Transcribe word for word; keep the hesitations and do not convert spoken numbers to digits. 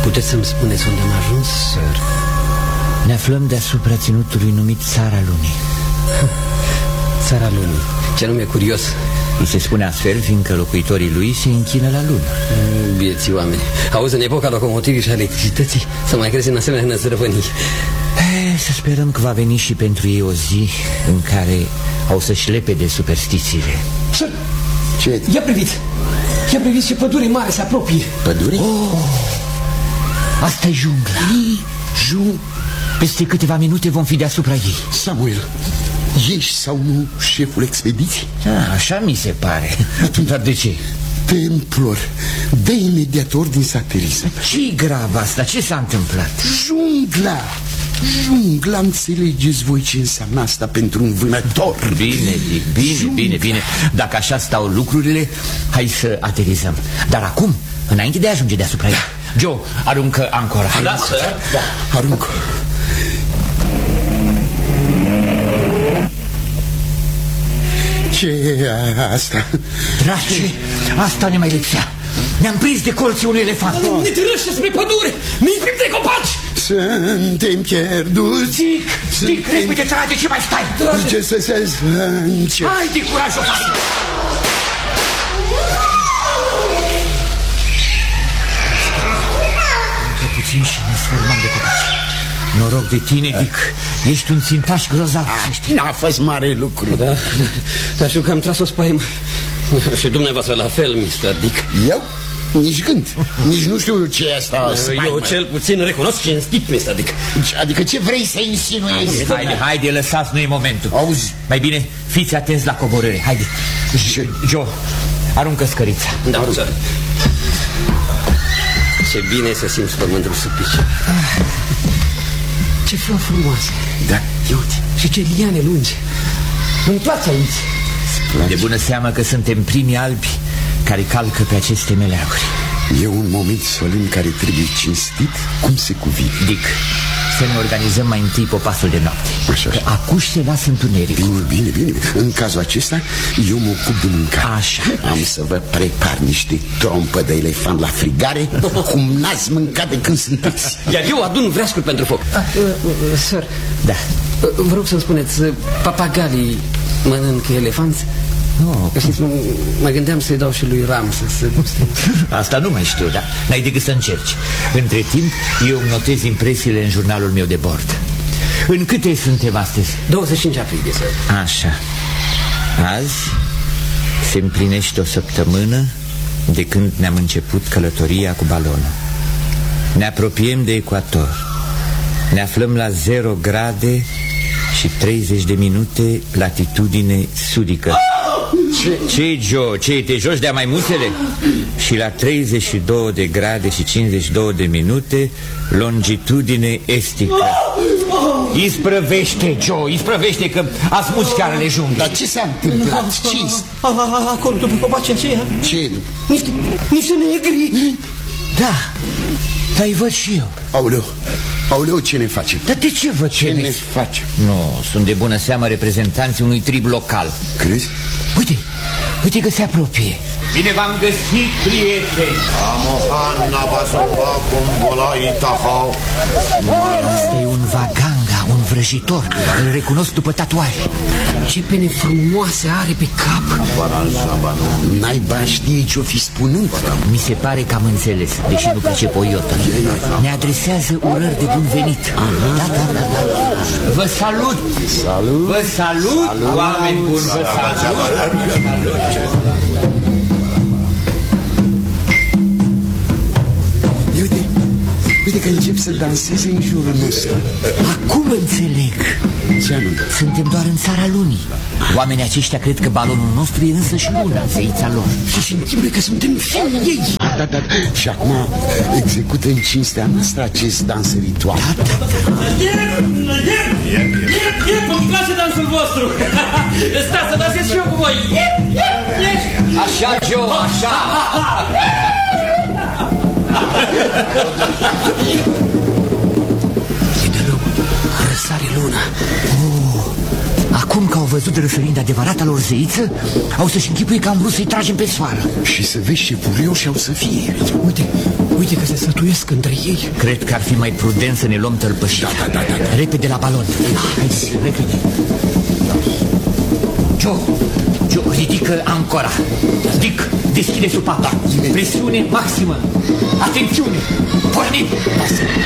Puteți să-mi spuneți unde am ajuns, sir? Ne aflăm deasupra ținutului numit Țara Lunii. Țara Lunii, ce nume curios. Îi se spune astfel fiindcă locuitorii lui se închină la lună. Bieții oameni. Auzi, în epoca locomotivii și a electricității să mai crezi în asemenea năzrăvănii. Să sperăm că va veni și pentru ei o zi în care au să-și lepe de superstițiile. Sir, ce? Ia priviți! Ia priviți ce pădure mare se apropie. Pădure? Oh, asta e jungla. Jung... Peste câteva minute vom fi deasupra ei. Samuel, ești sau nu șeful expediției? Da, așa mi se pare. Dar de ce? Te implor, dă imediat ordin să aterizăm. Ce-i grav asta? Ce s-a întâmplat? Jungla! Jungla, înțelegeți voi ce înseamnă asta pentru un vânător? Bine, bine, Jungla. bine, bine. Dacă așa stau lucrurile, hai să aterizăm. Dar acum, înainte de a ajunge deasupra ei, Joe, aruncă ancora. Da, sir? Da, aruncă. Ce e asta? Drace, asta ne mai lipsea. Ne-am prins de colții unui elefant. Ne târăște spre pădure, ne-i de copaci. Suntem pierduți. Zic, zic, crezi, uite, trage, ce mai stai? Ce să se zânce. Haide, curaj, o fac. Încă puțin și ne sfârmăm de copaci. Noroc de tine, Dick. Ești un țintaș grozav. N-a fost mare lucru. Da, dar știu că am tras o spaimă. Și dumneavoastră la fel, mister Dick. Eu? Nici gând. Nici nu știu ce e asta spaimă. Eu cel puțin recunosc cinstit, mister Dick. Adică ce vrei să insinuezi? Haide, haide, lăsați, nu e momentul. Auzi? Mai bine, fiți atenți la coborâre. Haide. Joe, aruncă scărița. Da, aruncă. Ce bine să simți pământul sub pici. Ce flori frumoase. Da, ia uite. Și ce liane lungi. Îmi place aici. De bună seamă că suntem primii albi care calcă pe aceste meleaguri. E un moment solemn care trebuie cinstit cum se cuvine. Dick, să ne organizăm mai întâi popasul de noapte. Așa, așa. Că acuși se lasă întunericul. Bine, bine, bine. În cazul acesta eu mă ocup de mâncare. Așa. Am să vă prepar niște trompă de elefant la frigare, cum n-ați mâncat de când sunteți. Iar eu adun vreascul pentru foc. Ah, uh, uh, sir. Da. uh, Vă rog să-mi spuneți, uh, papagalii mănâncă elefanți? Nu, no. Mă gândeam să-i dau și lui Ram să se... Asta nu mai știu, dar n-ai decât să încerci. Între timp, eu îmi notez impresiile în jurnalul meu de bord. În câte suntem astăzi? douăzeci și cinci aprilie, sir. Așa. Azi se împlinește o săptămână de când ne-am început călătoria cu balonul. Ne apropiem de ecuator. Ne aflăm la zero grade și treizeci de minute latitudine sudică. Ce, ce Joe? Ce, te joci de-a maimuțele? Și la treizeci și două de grade și cincizeci și două de minute longitudine estică. Isprăvește, Joe, isprăvește că asmuți fiarele junglei. Dar ce s-a întâmplat? Ce? Acolo, după copacii aceia. Ce? Niște, niște negri. Da, dar-i văd și eu. Aoleu, aoleu, ce ne facem? Dar de ce văd Ce ne facem? Nu, sunt de bună seamă reprezentanții unui trib local. Crezi? Uite, uite că se apropie. Bine v-am găsit, prieteni. Asta e un vaganga, un vrăjitor. Îl recunosc după tatuaje. Ce pene frumoase are pe cap. Naiba știe ce-o fi spunând. Mi se pare că am înțeles, deși nu pricep o iotă. Ne adresează urări de bun venit. Da, da, da, da. Vă salut. Salut. Vă salut, salut. Oameni buni, vă salut. Uite, uite că încep să danseze în jurul nostru. Acum înțeleg. Ce anume? Suntem doar în țara lunii. Oamenii aceștia cred că balonul nostru e însă și luna, zeița lor. Și se întâmplă că suntem fii ei. Da, da, da. Și acum execută în cinstea noastră acest dans ritual. Da, da, da. Îmi place dansul vostru. Stați să dansez și eu cu voi. Așa, Joe, așa. E de rău. Răsare luna. Oh, acum că au văzut răsărind adevărata lor zeiță, au să-și închipuie că am vrut să-i tragem pe soară. Și să vezi ce furioși au să fie. Uite, uite Uite că se sfătuiesc între ei. Cred că ar fi mai prudent să ne luăm tălpășirea. Da, da, da, da. Repede la balon. Hai, repede. Joe, Joe, ridică ancora. Dick, deschide supa. Da, presiune maximă. Atențiune, pornim.